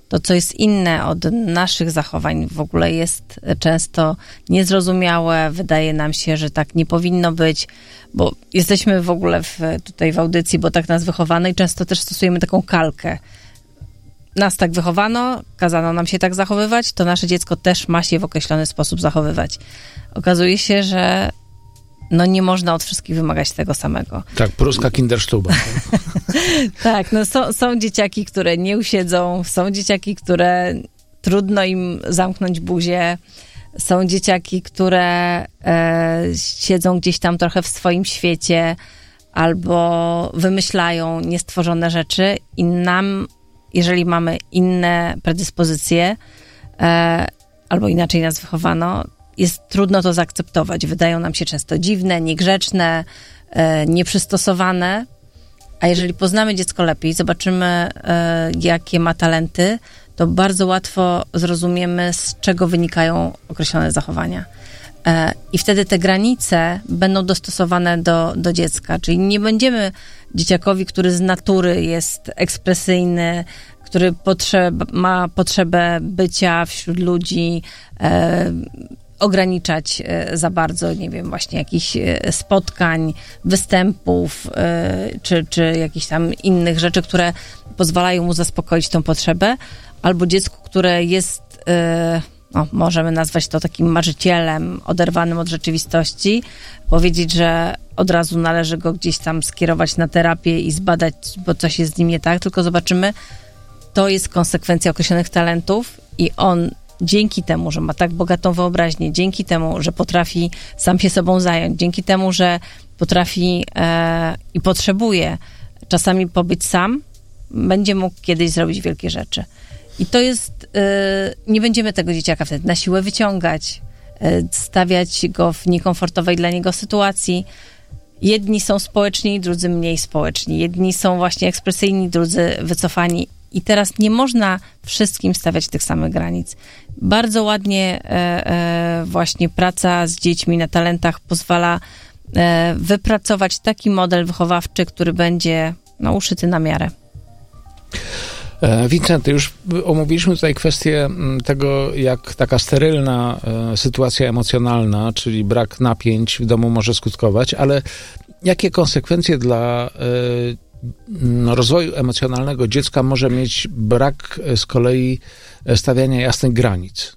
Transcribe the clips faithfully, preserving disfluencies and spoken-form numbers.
to, co jest inne od naszych zachowań, w ogóle jest często niezrozumiałe. Wydaje nam się, że tak nie powinno być, bo jesteśmy w ogóle w, tutaj w audycji, bo tak nas wychowano i często też stosujemy taką kalkę. Nas tak wychowano, kazano nam się tak zachowywać, to nasze dziecko też ma się w określony sposób zachowywać. Okazuje się, że no nie można od wszystkich wymagać tego samego. Tak, pruska Kinderstube. Tak, no są, są dzieciaki, które nie usiedzą, są dzieciaki, które trudno im zamknąć buzię, są dzieciaki, które e, siedzą gdzieś tam trochę w swoim świecie albo wymyślają niestworzone rzeczy i nam, jeżeli mamy inne predyspozycje e, albo inaczej nas wychowano, jest trudno to zaakceptować. Wydają nam się często dziwne, niegrzeczne, e, nieprzystosowane. A jeżeli poznamy dziecko lepiej, zobaczymy, e, jakie ma talenty, to bardzo łatwo zrozumiemy, z czego wynikają określone zachowania. E, I wtedy te granice będą dostosowane do, do dziecka. Czyli nie będziemy dzieciakowi, który z natury jest ekspresyjny, który potrzeb, ma potrzebę bycia wśród ludzi, e, ograniczać za bardzo, nie wiem, właśnie jakichś spotkań, występów, czy, czy jakichś tam innych rzeczy, które pozwalają mu zaspokoić tą potrzebę, albo dziecku, które jest, no, możemy nazwać to takim marzycielem, oderwanym od rzeczywistości, powiedzieć, że od razu należy go gdzieś tam skierować na terapię i zbadać, bo coś jest z nim nie tak, tylko zobaczymy, to jest konsekwencja określonych talentów i on dzięki temu, że ma tak bogatą wyobraźnię, dzięki temu, że potrafi sam się sobą zająć, dzięki temu, że potrafi e, i potrzebuje czasami pobyć sam, będzie mógł kiedyś zrobić wielkie rzeczy. I to jest, e, nie będziemy tego dzieciaka wtedy na siłę wyciągać, e, stawiać go w niekomfortowej dla niego sytuacji. Jedni są społeczni, drudzy mniej społeczni. Jedni są właśnie ekspresyjni, drudzy wycofani. I teraz nie można wszystkim stawiać tych samych granic. Bardzo ładnie e, e, właśnie praca z dziećmi na talentach pozwala e, wypracować taki model wychowawczy, który będzie no, uszyty na miarę. Wincenty, już omówiliśmy tutaj kwestię tego, jak taka sterylna e, sytuacja emocjonalna, czyli brak napięć w domu może skutkować, ale jakie konsekwencje dla e, no, rozwoju emocjonalnego dziecka może mieć brak z kolei stawiania jasnych granic?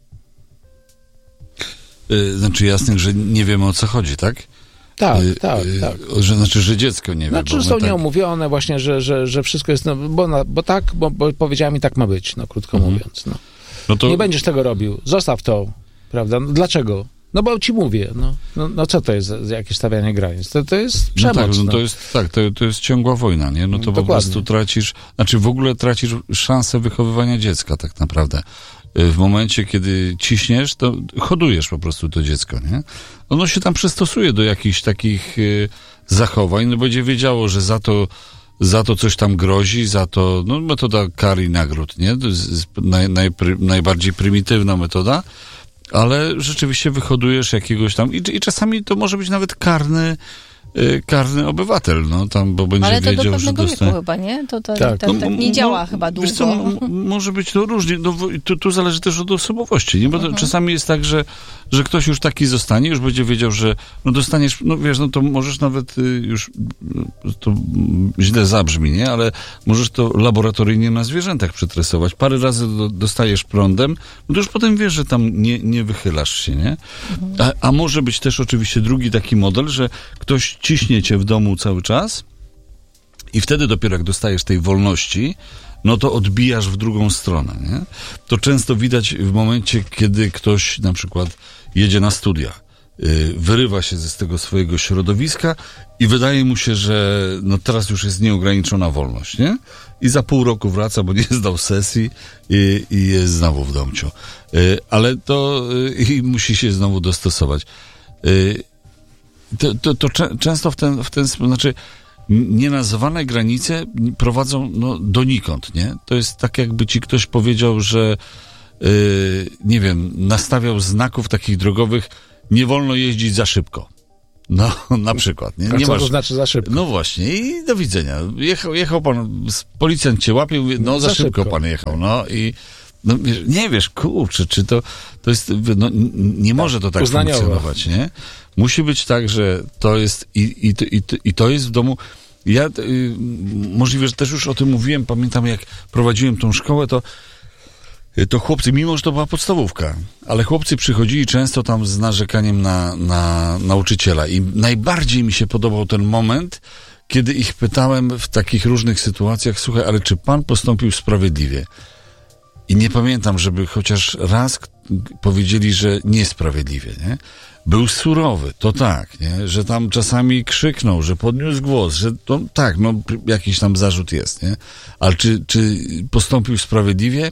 Yy, znaczy jasnych, że nie wiemy, o co chodzi, tak? Tak, yy, tak, yy, tak. Że, znaczy, że dziecko nie wie. Znaczy, że są tak nieomówione właśnie, że, że, że wszystko jest, no, bo, na, bo tak, bo, bo powiedziałem i tak ma być, no krótko mhm. mówiąc. No. No to... Nie będziesz tego robił, zostaw to, prawda? No, dlaczego? No bo ci mówię, no, no, no co to jest za jakieś stawianie granic? To, to jest przemoc. No tak, no no. to jest, tak to, to jest ciągła wojna, nie? No to Dokładnie. Po prostu tracisz, znaczy w ogóle tracisz szansę wychowywania dziecka tak naprawdę. W momencie, kiedy ciśniesz, to hodujesz po prostu to dziecko, nie? Ono się tam przystosuje do jakichś takich y, zachowań, no będzie wiedziało, że za to za to coś tam grozi, za to, no metoda kar i nagród, nie? To jest naj, naj, najbardziej prymitywna metoda, ale rzeczywiście wyhodujesz jakiegoś tam i, i czasami to może być nawet karny y, karny obywatel, no tam, bo będzie ale to wiedział, do że pewnego dostanie... wieku chyba, nie? To, to tak, tak, no, tak nie no, działa no, chyba długo. Wiesz co, m- może być to różnie, no, tu, tu zależy też od osobowości, nie? Bo to uh-huh. czasami jest tak, że, że ktoś już taki zostanie, już będzie wiedział, że no dostaniesz, no wiesz, no to możesz nawet y, już, to źle zabrzmi, nie? Ale możesz to laboratoryjnie na zwierzętach przetresować. Parę razy do, dostajesz prądem, no to już potem wiesz, że tam nie, nie wychylasz się, nie? Uh-huh. A, a może być też oczywiście drugi taki model, że ktoś ciśnie cię w domu cały czas i wtedy dopiero jak dostajesz tej wolności, no to odbijasz w drugą stronę, nie? To często widać w momencie, kiedy ktoś na przykład jedzie na studia, yy, wyrywa się ze z tego swojego środowiska i wydaje mu się, że no teraz już jest nieograniczona wolność, nie? I za pół roku wraca, bo nie zdał sesji i, i jest znowu w domciu. Yy, ale to yy, i musi się znowu dostosować. Yy, to to, to cze- często w ten, w ten sposób, znaczy nienazwane granice prowadzą no, donikąd, nie? To jest tak, jakby ci ktoś powiedział, że yy, nie wiem, nastawiał znaków takich drogowych, nie wolno jeździć za szybko. No, na przykład. Nie, A nie co masz... to znaczy za szybko? No właśnie, i do widzenia. Jechał, jechał pan, policjant cię łapie, mówi, no za, za szybko, szybko pan jechał, no i no, wiesz, nie wiesz, kurczę, czy to, to jest, no, nie tak, może to tak uznaniowo funkcjonować, nie? Musi być tak, że to jest i, i, i, i to jest w domu. Ja, y, możliwe, że też już o tym mówiłem, pamiętam jak prowadziłem tą szkołę, to to chłopcy, mimo że to była podstawówka, ale chłopcy przychodzili często tam z narzekaniem na, na nauczyciela i najbardziej mi się podobał ten moment, kiedy ich pytałem w takich różnych sytuacjach, słuchaj, ale czy pan postąpił sprawiedliwie? I nie pamiętam, żeby chociaż raz powiedzieli, że niesprawiedliwie, nie? Był surowy, to tak, nie? Że tam czasami krzyknął, że podniósł głos, że to tak, no jakiś tam zarzut jest, nie? Ale czy, czy postąpił sprawiedliwie?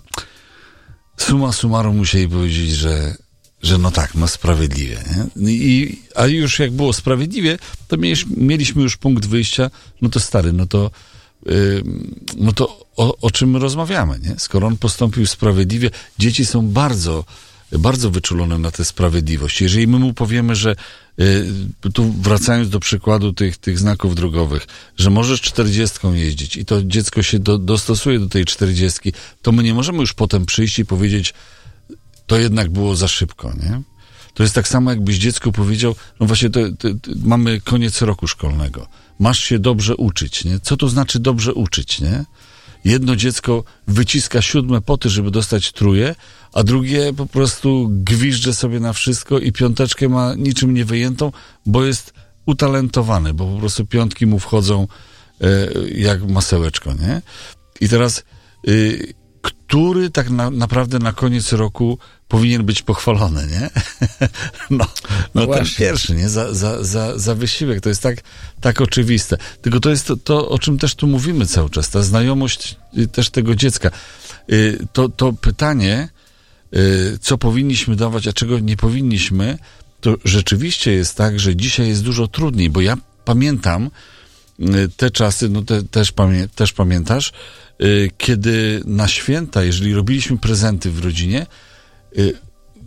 Summa summarum musieli powiedzieć, że, że no tak, no sprawiedliwie, nie? I, a już jak było sprawiedliwie, to mieliśmy, mieliśmy już punkt wyjścia, no to stary, no to yy, no to o, o czym my rozmawiamy, nie? Skoro on postąpił sprawiedliwie, dzieci są bardzo, bardzo wyczulone na tę sprawiedliwość. Jeżeli my mu powiemy, że yy, tu wracając do przykładu tych, tych znaków drogowych, że możesz czterdziestką jeździć i to dziecko się do, dostosuje do tej czterdziestki, to my nie możemy już potem przyjść i powiedzieć, to jednak było za szybko, nie? To jest tak samo, jakbyś dziecku powiedział, no właśnie, to, to, to mamy koniec roku szkolnego. Masz się dobrze uczyć, nie? Co to znaczy dobrze uczyć, nie? Jedno dziecko wyciska siódme poty, żeby dostać trójkę, a drugie po prostu gwizdże sobie na wszystko i piąteczkę ma niczym nie wyjętą, bo jest utalentowany, bo po prostu piątki mu wchodzą e, jak masełeczko, nie? I teraz, y, który tak na, naprawdę na koniec roku powinien być pochwalony, nie? no, no, no ten pierwszy, nie? Za, za, za, za wysiłek. To jest tak, tak oczywiste. Tylko to jest to, to, o czym też tu mówimy cały czas. Ta znajomość też tego dziecka. Y, to, to pytanie, y, co powinniśmy dawać, a czego nie powinniśmy, to rzeczywiście jest tak, że dzisiaj jest dużo trudniej, bo ja pamiętam y, te czasy, no te, też, pamię, też pamiętasz, y, kiedy na święta, jeżeli robiliśmy prezenty w rodzinie, y,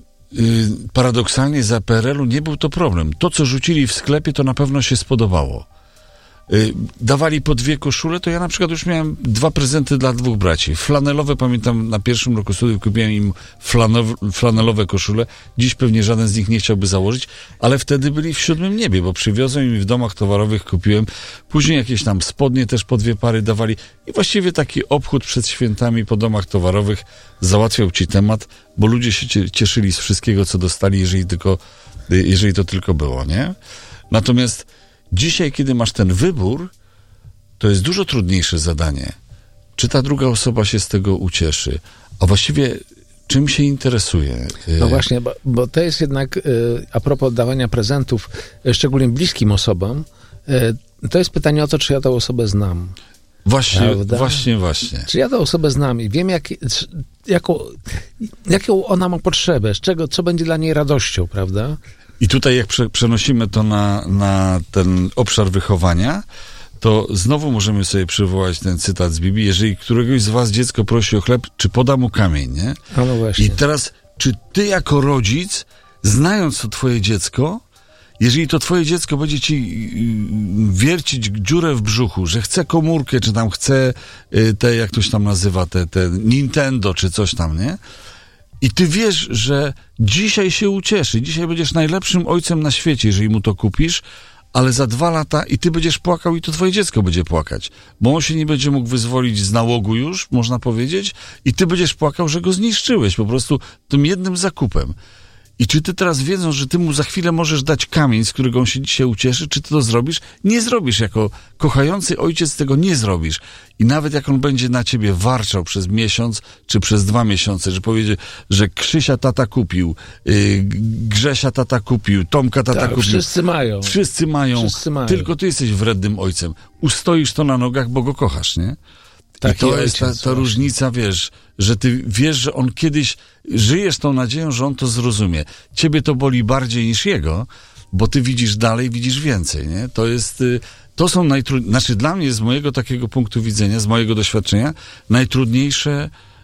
y, paradoksalnie za P R L u nie był to problem. To, co rzucili w sklepie, to na pewno się spodobało. Y, dawali po dwie koszule, to ja na przykład już miałem dwa prezenty dla dwóch braci. Flanelowe, pamiętam, na pierwszym roku studiów kupiłem im flanow, flanelowe koszule. Dziś pewnie żaden z nich nie chciałby założyć, ale wtedy byli w siódmym niebie, bo przywiozłem im w domach towarowych, kupiłem. Później jakieś tam spodnie też po dwie pary dawali i właściwie taki obchód przed świętami po domach towarowych załatwiał ci temat, bo ludzie się cieszyli z wszystkiego, co dostali, jeżeli tylko, jeżeli to tylko było, nie? Natomiast dzisiaj, kiedy masz ten wybór, to jest dużo trudniejsze zadanie. Czy ta druga osoba się z tego ucieszy? A właściwie czym się interesuje? No właśnie, bo, bo to jest jednak, a propos dawania prezentów, szczególnie bliskim osobom, to jest pytanie o to, czy ja tę osobę znam. Właśnie, Prawda? właśnie, właśnie. Czy ja tę osobę znam i wiem, jak, jaką, jaką ona ma potrzebę, z czego, co będzie dla niej radością, prawda? I tutaj jak prze, przenosimy to na, na ten obszar wychowania, to znowu możemy sobie przywołać ten cytat z Biblii. Jeżeli któregoś z was dziecko prosi o chleb, czy poda mu kamień, nie? A no właśnie. I teraz, czy ty jako rodzic, znając to twoje dziecko, jeżeli to twoje dziecko będzie ci wiercić dziurę w brzuchu, że chce komórkę, czy tam chce te, jak to się tam nazywa, te, te Nintendo, czy coś tam, nie? I ty wiesz, że dzisiaj się ucieszy, dzisiaj będziesz najlepszym ojcem na świecie, jeżeli mu to kupisz, ale za dwa lata i ty będziesz płakał i to twoje dziecko będzie płakać, bo on się nie będzie mógł wyzwolić z nałogu już, można powiedzieć, i ty będziesz płakał, że go zniszczyłeś po prostu tym jednym zakupem. I czy ty teraz wiedząc, że ty mu za chwilę możesz dać kamień, z którego on się dzisiaj ucieszy, czy ty to zrobisz? Nie zrobisz. Jako kochający ojciec tego nie zrobisz. I nawet jak on będzie na ciebie warczał przez miesiąc, czy przez dwa miesiące, że powiedzie, że Krzysia tata kupił, yy, Grzesia tata kupił, Tomka tata tak, kupił. Wszyscy mają. Wszyscy mają. Wszyscy mają. Tylko ty jesteś wrednym ojcem. Ustoisz to na nogach, bo go kochasz, nie? I to jest ta, ta różnica, wiesz, że ty wiesz, że on kiedyś, żyjesz tą nadzieją, że on to zrozumie. Ciebie to boli bardziej niż jego, bo ty widzisz dalej, widzisz więcej, nie? To jest, to są najtrudniejsze, znaczy dla mnie z mojego takiego punktu widzenia, z mojego doświadczenia, najtrudniejsze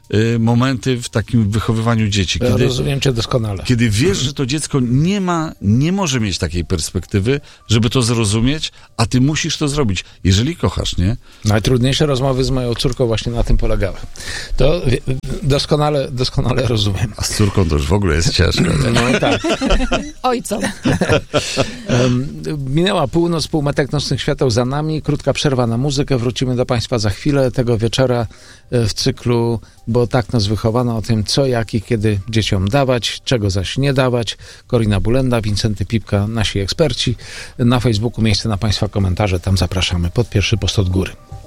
y, momenty w takim wychowywaniu dzieci. Ja Kiedy, rozumiem cię doskonale. kiedy wiesz, że to dziecko nie ma, nie może mieć takiej perspektywy, żeby to zrozumieć, a ty musisz to zrobić. Jeżeli kochasz, nie? Najtrudniejsze rozmowy z moją córką właśnie na tym polegały. To wie- doskonale, doskonale rozumiem. A z córką to już w ogóle jest ciężko. No tak. Ojcom. Um, minęła północ, półmetek nocnych świateł za nami. Krótka przerwa na muzykę. Wrócimy do Państwa za chwilę tego wieczora e, w cyklu, bo tak nas wychowano, o tym co, jak i kiedy dzieciom dawać, czego zaś nie dawać. Korina Bulenda, Wincenty Pipka, nasi eksperci. Na Facebooku miejsce na Państwa komentarze. Tam zapraszamy pod pierwszy post od góry.